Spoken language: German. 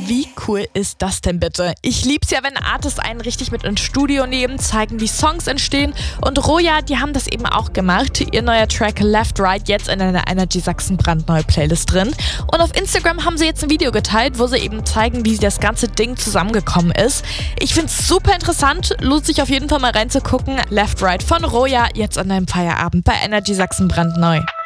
Wie cool ist das denn bitte? Ich lieb's ja, wenn Artists einen richtig mit ins Studio nehmen, zeigen, wie Songs entstehen. Und Roja, die haben das eben auch gemacht. Ihr neuer Track Left Right jetzt in einer Energy Sachsen brandneue Playlist drin. Und auf Instagram haben sie jetzt ein Video geteilt, wo sie eben zeigen, wie das ganze Ding zusammengekommen ist. Ich find's super interessant, lohnt sich auf jeden Fall mal reinzugucken. Left Right von Roja jetzt an deinem Feierabend bei Energy Sachsen brandneu.